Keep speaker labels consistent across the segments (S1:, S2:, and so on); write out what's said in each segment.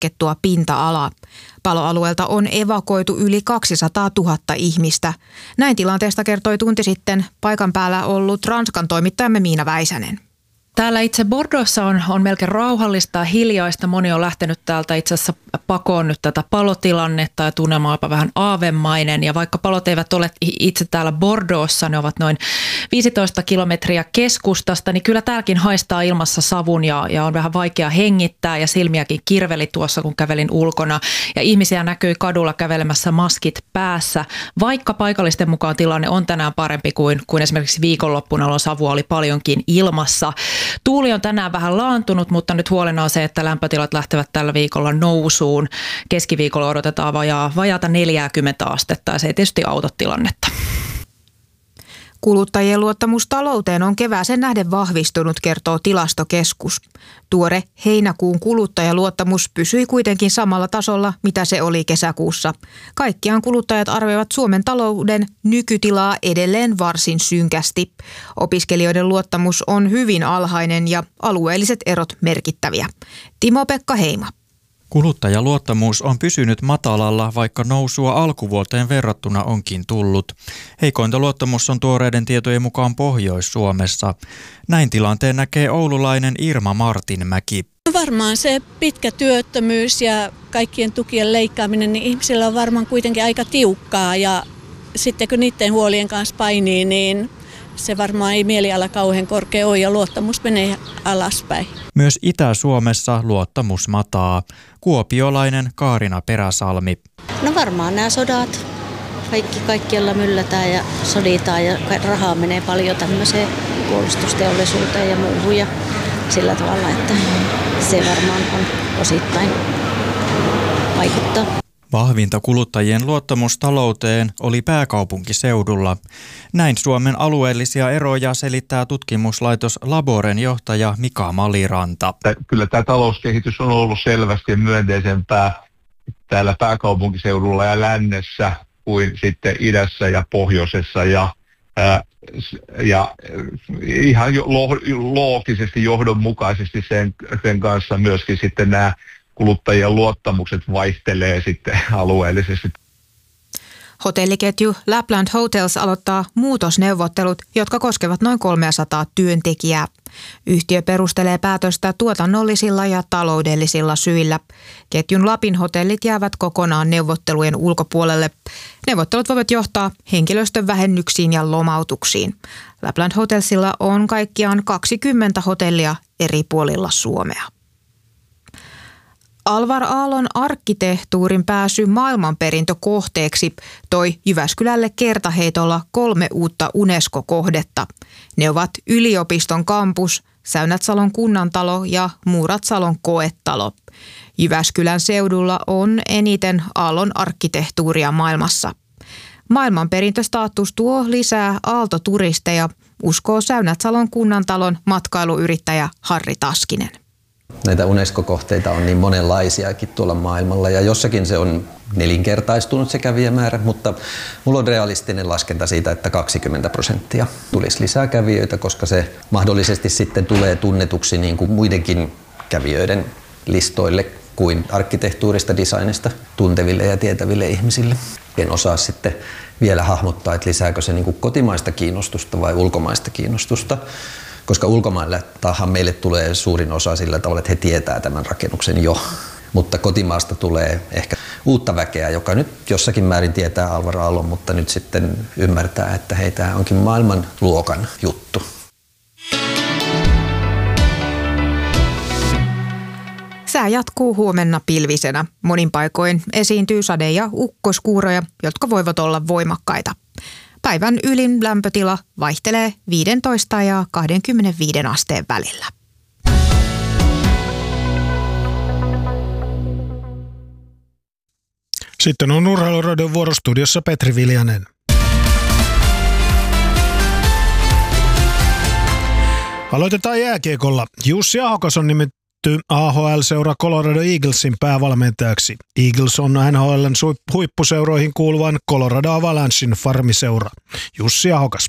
S1: laskettua pinta-alaa. Paloalueelta on evakuoitu yli 200 000 ihmistä. Näin tilanteesta kertoi tunti sitten paikan päällä ollut Ranskan toimittajamme Miina Väisänen.
S2: Täällä itse Bordeauxssa on melkein rauhallista ja hiljaista. Moni on lähtenyt täältä itse asiassa pakoon nyt tätä palotilannetta ja tunnelma on jopa vähän aavemainen. Ja vaikka palot eivät ole itse täällä Bordeauxssa, ne ovat noin 15 kilometriä keskustasta, niin kyllä täälläkin haistaa ilmassa savun ja on vähän vaikea hengittää ja silmiäkin kirveli tuossa, kun kävelin ulkona. Ja ihmisiä näkyi kadulla kävelemässä maskit päässä, vaikka paikallisten mukaan tilanne on tänään parempi kuin esimerkiksi viikonloppuna, jolloin savua oli paljonkin ilmassa. Tuuli on tänään vähän laantunut, mutta nyt huolena on se, että lämpötilat lähtevät tällä viikolla nousuun. Keskiviikolla odotetaan vajaata 40 astetta ja se ei tietysti auta tilannetta.
S1: Kuluttajien luottamus talouteen on kevääseen nähden vahvistunut, kertoo Tilastokeskus. Tuore heinäkuun kuluttajaluottamus pysyi kuitenkin samalla tasolla, mitä se oli kesäkuussa. Kaikkiaan kuluttajat arvioivat Suomen talouden nykytilaa edelleen varsin synkästi. Opiskelijoiden luottamus on hyvin alhainen ja alueelliset erot merkittäviä. Timo-Pekka Heima.
S3: Kuluttajaluottamus on pysynyt matalalla, vaikka nousua alkuvuoteen verrattuna onkin tullut. Heikointa luottamus on tuoreiden tietojen mukaan Pohjois-Suomessa. Näin tilanteen näkee oululainen Irma Martinmäki.
S4: Varmaan se pitkä työttömyys ja kaikkien tukien leikkaaminen, niin ihmisillä on varmaan kuitenkin aika tiukkaa. Ja sitten kun niiden huolien kanssa painii, niin se varmaan ei mieliala kauhean korkea ole ja luottamus menee alaspäin.
S3: Myös Itä-Suomessa luottamus mataa. Kuopiolainen Kaarina Peräsalmi.
S5: No varmaan nämä sodat. Kaikkialla myllätään ja soditaan ja rahaa menee paljon tämmöiseen puolustusteollisuuteen ja muuhun. Ja sillä tavalla, että se varmaan on osittain vaikuttaa.
S3: Vahvinta kuluttajien luottamus talouteen oli pääkaupunkiseudulla. Näin Suomen alueellisia eroja selittää tutkimuslaitos Laboren johtaja Mika Maliranta.
S6: Kyllä tämä talouskehitys on ollut selvästi myönteisempää täällä pääkaupunkiseudulla ja lännessä kuin sitten idässä ja pohjoisessa ja ihan loogisesti johdonmukaisesti sen kanssa myöskin sitten nämä kuluttajien luottamukset vaihtelee sitten alueellisesti.
S1: Hotelliketju Lapland Hotels aloittaa muutosneuvottelut, jotka koskevat noin 300 työntekijää. Yhtiö perustelee päätöstä tuotannollisilla ja taloudellisilla syillä. Ketjun Lapin hotellit jäävät kokonaan neuvottelujen ulkopuolelle. Neuvottelut voivat johtaa henkilöstön vähennyksiin ja lomautuksiin. Lapland Hotelsilla on kaikkiaan 20 hotellia eri puolilla Suomea. Alvar Aallon arkkitehtuurin pääsy maailmanperintökohteeksi toi Jyväskylälle kertaheitolla 3 uutta UNESCO-kohdetta. Ne ovat yliopiston kampus, Säynätsalon kunnantalo ja Muuratsalon koetalo. Jyväskylän seudulla on eniten Aallon arkkitehtuuria maailmassa. Maailmanperintöstatus tuo lisää aaltoturisteja, uskoo Säynätsalon kunnantalon matkailuyrittäjä Harri Taskinen.
S7: Näitä UNESCO-kohteita on niin monenlaisiakin tuolla maailmalla ja jossakin se on nelinkertaistunut se kävijämäärä, mutta mulla on realistinen laskenta siitä, että 20% tulisi lisää kävijöitä, koska se mahdollisesti sitten tulee tunnetuksi niin kuin muidenkin kävijöiden listoille kuin arkkitehtuurista, designista tunteville ja tietäville ihmisille. En osaa sitten vielä hahmottaa, että lisääkö se niin kuin kotimaista kiinnostusta vai ulkomaista kiinnostusta. Koska ulkomaille meille tulee suurin osa sillä tavalla, että he tietää tämän rakennuksen jo. Mutta kotimaasta tulee ehkä uutta väkeä, joka nyt jossakin määrin tietää Alvar Aallon, mutta nyt sitten ymmärtää, että hei, tämä onkin maailmanluokan juttu.
S1: Sää jatkuu huomenna pilvisenä. Monin paikoin esiintyy sade- ja ukkoskuuroja, jotka voivat olla voimakkaita. Päivän ylin lämpötila vaihtelee 15 ja 25 asteen välillä.
S8: Sitten on Urheiluradion vuorostudiossa Petri Viljanen. Aloitetaan jääkiekolla. Jussi Ahokas on nimetty AHL-seura Colorado Eaglesin päävalmentajaksi. Eagles on NHL:n huippuseuroihin kuuluvan Colorado Avalanchein farmiseura. Jussi Ahokas.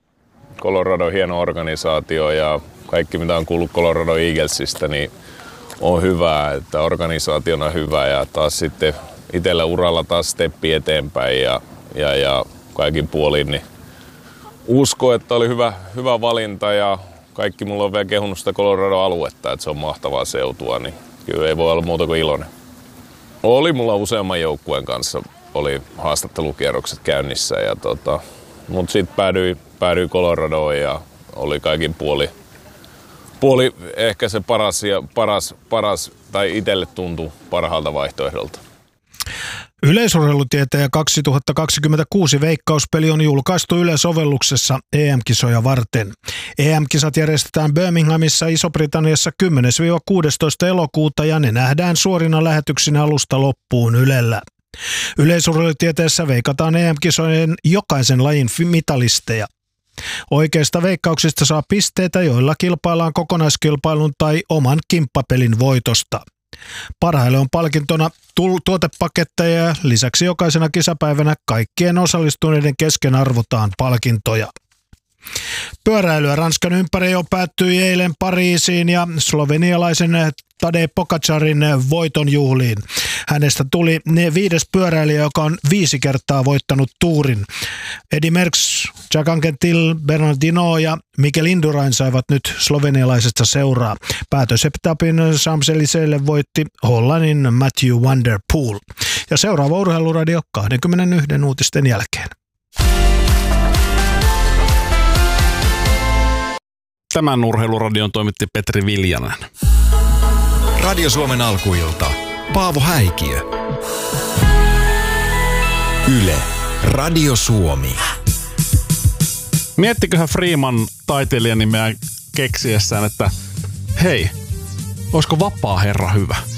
S9: Colorado on hieno organisaatio ja kaikki mitä on kuullut Colorado Eaglesista, niin on hyvää, että organisaationa on hyvä ja taas sitten itsellä uralla taas steppi eteenpäin ja kaikin puolin niin usko, että oli hyvä valinta ja kaikki mulla on vielä kehunut sitä Colorado-aluetta, että se on mahtavaa seutua, niin kyllä ei voi olla muuta kuin iloinen. Oli mulla useamman joukkueen kanssa, oli haastattelukierrokset käynnissä, mutta sitten päädyin Coloradoon ja oli kaikin puoli ehkä se paras tai itselle tuntui parhaalta vaihtoehdolta.
S8: Yleisurheilutieteen 2026 veikkauspeli on julkaistu Yle-sovelluksessa EM-kisoja varten. EM-kisat järjestetään Birminghamissa Iso-Britanniassa 10-16 elokuuta ja ne nähdään suorina lähetyksinä alusta loppuun Ylellä. Yleisurheilutieteessä veikataan EM-kisojen jokaisen lajin mitalisteja. Oikeista veikkauksista saa pisteitä, joilla kilpaillaan kokonaiskilpailun tai oman kimppapelin voitosta. Parhaille on palkintona tuotepaketteja ja lisäksi jokaisena kisapäivänä kaikkien osallistuneiden kesken arvotaan palkintoja. Pyöräilyä Ranskan ympäri jo päättyi eilen Pariisiin ja slovenialaisen Tadej Pogačarin voitonjuhliin. Hänestä tuli 5. pyöräilijä, joka on 5 kertaa voittanut Tourin. Eddy Merckx, Jack Anquetil, Bernardino ja Mikel Indurain saivat nyt slovenialaisesta seuraa. Päätösetapin Champs-Élysées'lle voitti Hollannin Matthew van der Poel. Ja seuraava Urheiluradio 21 uutisten jälkeen.
S10: Tämän Urheiluradion toimitti Petri Viljanen.
S11: Radio Suomen alkuilta. Paavo Häikiö. Yle. Radio Suomi.
S10: Miettiköhän Freeman taiteilijan nimeä keksiessään, että hei, olisiko vapaa herra hyvä?